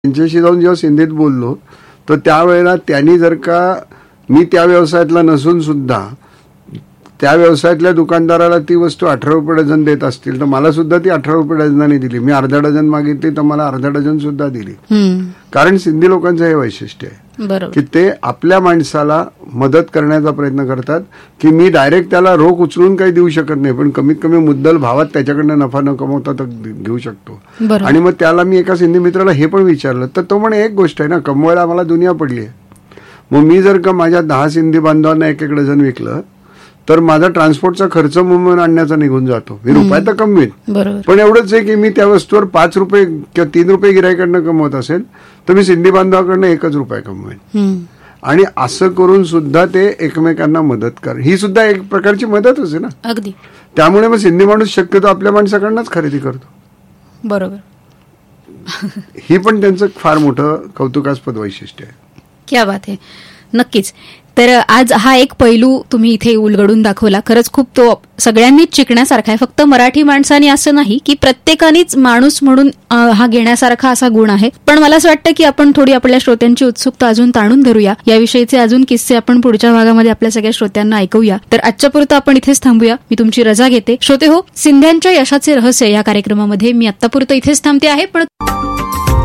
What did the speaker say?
त्यांच्याशी जाऊन जेव्हा सिंधीत बोललो तर त्यावेळेला त्यांनी जर का मी त्या व्यवसायातला नसून सुद्धा त्या व्यवसायातल्या दुकानदाराला ती वस्तू 18 रुपये डझन देत असतील तर मला सुद्धा ती 18 रुपये डझनाने दिली. मी अर्धा डझन मागितली तर मला अर्धा डझन सुद्धा दिली. कारण सिंधी लोकांचं हे वैशिष्ट्य आहे की ते आपल्या माणसाला मदत करण्याचा प्रयत्न करतात की मी डायरेक्ट त्याला रोख उचलून काही देऊ शकत नाही पण कमीत कमी मुद्दल भावात त्याच्याकडनं नफा न कमवता तर घेऊ शकतो. आणि मग त्याला मी एका सिंधी मित्राला हे पण विचारलं तर तो म्हणे एक गोष्ट आहे ना, कमवायला आम्हाला दुनिया पडली आहे. मग मी जर का माझ्या 10 सिंधी बांधवांना एक डझन विकलं तर माझा ट्रान्सपोर्टचा खर्च मुंबईहून आणण्याचा निघून जातो. मी रुपये तर कमवीन पण एवढंच आहे की मी त्या वस्तूवर 5 रुपये किंवा 3 रुपये गिराईकडनं कमवत असेल तर मी सिंधी बांधवाकडनं 1 रुपया कमवेन. आणि असं करून सुद्धा ते एकमेकांना मदत कर, ही सुद्धा एक प्रकारची मदतच आहे ना. अगदी. त्यामुळे मग सिंधी माणूस शक्यतो आपल्या माणसाकडनंच खरेदी करतो. बरोबर. ही पण त्यांचं फार मोठं कौतुकास्पद वैशिष्ट्य आहे. क्या बात आहे. नक्कीच. तर आज हा एक पैलू तुम्ही इथे उलगडून दाखवला. खरंच खूप तो सगळ्यांनीच शिकण्यासारखा आहे. फक्त मराठी माणसांनी असं नाही की प्रत्येकानेच माणूस म्हणून हा घेण्यासारखा असा गुण आहे. पण मला असं वाटतं की आपण थोडी आपल्या श्रोत्यांची उत्सुकता अजून ताणून धरूया. याविषयीचे अजून किस्से आपण पुढच्या भागामध्ये आपल्या सगळ्या श्रोत्यांना ऐकूया. तर आजच्या पुरतं आपण इथेच थांबूया. मी तुमची रजा घेते. श्रोते हो, सिंध्यांच्या यशाचे रहस्य या कार्यक्रमामध्ये मी आत्तापुरतं इथेच थांबते आहे. पण